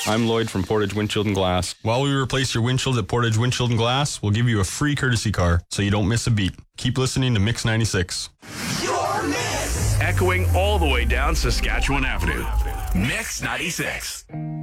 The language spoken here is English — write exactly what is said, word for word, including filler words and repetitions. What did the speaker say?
I'm Lloyd from Portage Windshield and Glass. While we replace your windshield at Portage Windshield and Glass, we'll give you a free courtesy car so you don't miss a beat. Keep listening to Mix ninety-six. Your Mix! Echoing all the way down Saskatchewan Avenue. Mix ninety-six.